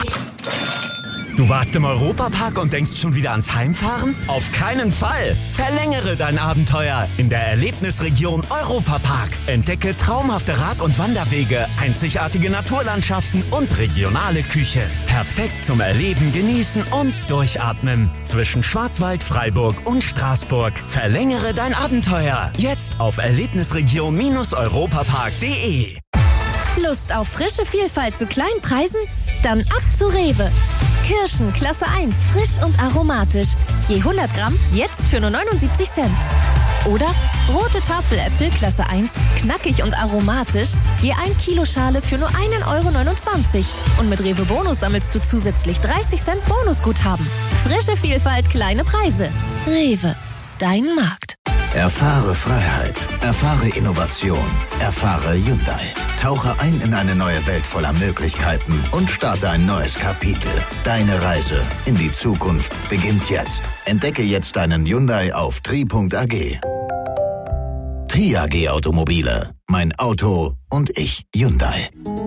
Du warst im Europapark und denkst schon wieder ans Heimfahren? Auf keinen Fall! Verlängere dein Abenteuer in der Erlebnisregion Europapark. Entdecke traumhafte Rad- und Wanderwege, einzigartige Naturlandschaften und regionale Küche. Perfekt zum Erleben, Genießen und Durchatmen. Zwischen Schwarzwald, Freiburg und Straßburg. Verlängere dein Abenteuer. Jetzt auf erlebnisregion-europapark.de. Lust auf frische Vielfalt zu kleinen Preisen? Dann ab zu Rewe. Kirschen Klasse 1, frisch und aromatisch. Je 100 Gramm jetzt für nur 79 Cent. Oder rote Tafeläpfel Klasse 1, knackig und aromatisch. Je 1 Kilo Schale für nur 1,29 Euro. Und mit Rewe Bonus sammelst du zusätzlich 30 Cent Bonusguthaben. Frische Vielfalt, kleine Preise. Rewe, dein Markt. Erfahre Freiheit, erfahre Innovation, erfahre Hyundai. Tauche ein in eine neue Welt voller Möglichkeiten und starte ein neues Kapitel. Deine Reise in die Zukunft beginnt jetzt. Entdecke jetzt deinen Hyundai auf tri.ag. Tri.ag Automobile. Mein Auto und ich. Hyundai.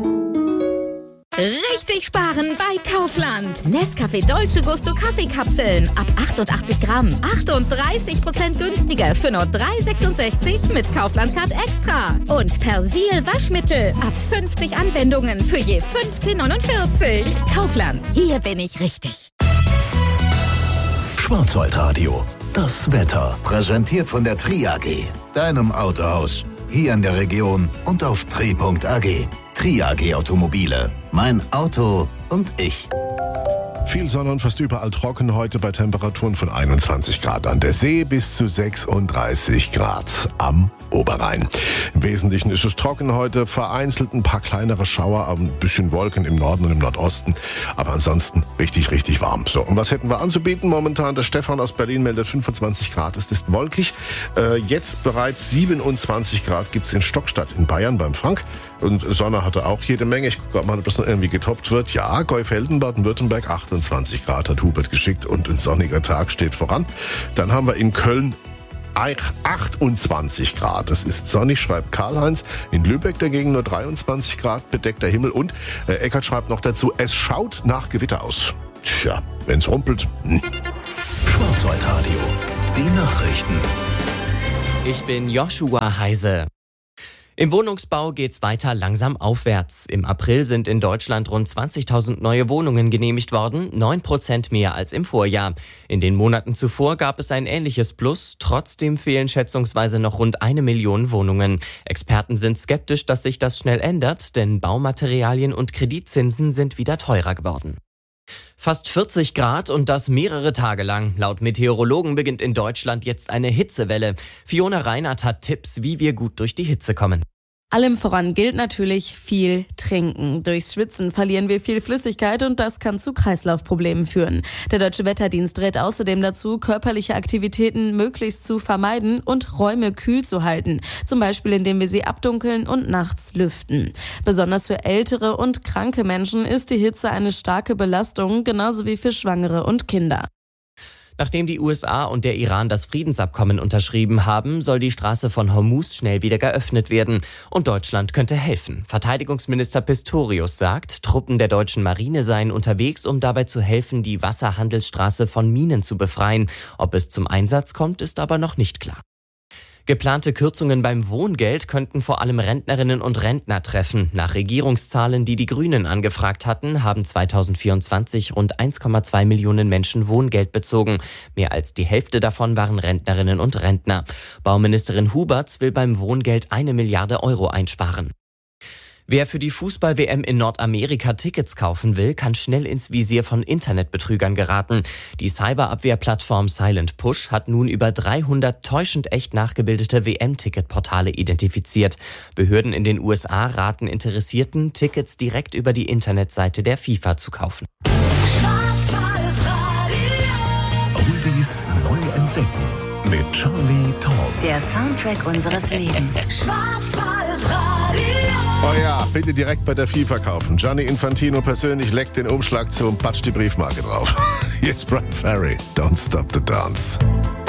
Richtig sparen bei Kaufland. Nescafé Dolce Gusto Kaffeekapseln ab 88 Gramm. 38% günstiger für nur 3,66 mit Kaufland Card Extra. Und Persil Waschmittel ab 50 Anwendungen für je 15,49. Kaufland, hier bin ich richtig. Schwarzwaldradio. Das Wetter. Präsentiert von der Tri.ag. Deinem Autohaus. Hier in der Region und auf tri.ag. Tri.ag Automobile. Mein Auto und ich. Viel Sonne und fast überall trocken heute bei Temperaturen von 21 Grad an der See bis zu 36 Grad am Oberrhein. Im Wesentlichen ist es trocken heute, vereinzelt ein paar kleinere Schauer, ein bisschen Wolken im Norden und im Nordosten, aber ansonsten richtig, richtig warm. So, und was hätten wir anzubieten momentan? Der Stefan aus Berlin meldet 25 Grad, es ist wolkig. Jetzt bereits 27 Grad gibt's in Stockstadt in Bayern beim Frank. Und Sonne hatte auch jede Menge. Ich gucke mal, ob das noch irgendwie getoppt wird. Ja, Gäufelden, Baden-Württemberg 28 Grad hat Hubert geschickt und ein sonniger Tag steht voran. Dann haben wir in Köln 28 Grad. Das ist sonnig, schreibt Karl-Heinz. In Lübeck dagegen nur 23 Grad, bedeckter Himmel. Und Eckert schreibt noch dazu, es schaut nach Gewitter aus. Tja, wenn's rumpelt. Schwarzwaldradio. Die Nachrichten. Ich bin Joshua Heise. Im Wohnungsbau geht's weiter langsam aufwärts. Im April sind in Deutschland rund 20.000 neue Wohnungen genehmigt worden, 9% mehr als im Vorjahr. In den Monaten zuvor gab es ein ähnliches Plus, trotzdem fehlen schätzungsweise noch rund 1 Million Wohnungen. Experten sind skeptisch, dass sich das schnell ändert, denn Baumaterialien und Kreditzinsen sind wieder teurer geworden. Fast 40 Grad und das mehrere Tage lang. Laut Meteorologen beginnt in Deutschland jetzt eine Hitzewelle. Fiona Reinhardt hat Tipps, wie wir gut durch die Hitze kommen. Allem voran gilt natürlich viel trinken. Durchs Schwitzen verlieren wir viel Flüssigkeit und das kann zu Kreislaufproblemen führen. Der Deutsche Wetterdienst rät außerdem dazu, körperliche Aktivitäten möglichst zu vermeiden und Räume kühl zu halten. Zum Beispiel, indem wir sie abdunkeln und nachts lüften. Besonders für ältere und kranke Menschen ist die Hitze eine starke Belastung, genauso wie für Schwangere und Kinder. Nachdem die USA und der Iran das Friedensabkommen unterschrieben haben, soll die Straße von Hormuz schnell wieder geöffnet werden. Und Deutschland könnte helfen. Verteidigungsminister Pistorius sagt, Truppen der deutschen Marine seien unterwegs, um dabei zu helfen, die Wasserhandelsstraße von Minen zu befreien. Ob es zum Einsatz kommt, ist aber noch nicht klar. Geplante Kürzungen beim Wohngeld könnten vor allem Rentnerinnen und Rentner treffen. Nach Regierungszahlen, die die Grünen angefragt hatten, haben 2024 rund 1,2 Millionen Menschen Wohngeld bezogen. Mehr als die Hälfte davon waren Rentnerinnen und Rentner. Bauministerin Huberts will beim Wohngeld 1 Milliarde Euro einsparen. Wer für die Fußball-WM in Nordamerika Tickets kaufen will, kann schnell ins Visier von Internetbetrügern geraten. Die Cyberabwehrplattform Silent Push hat nun über 300 täuschend echt nachgebildete WM-Ticketportale identifiziert. Behörden in den USA raten Interessierten, Tickets direkt über die Internetseite der FIFA zu kaufen. Oldies neu entdecken mit Charlie Tom. Der Soundtrack unseres Lebens. Oh ja, bitte direkt bei der FIFA kaufen. Gianni Infantino persönlich leckt den Umschlag zu und patscht die Briefmarke drauf. Hier ist Brad Ferry. Don't stop the dance.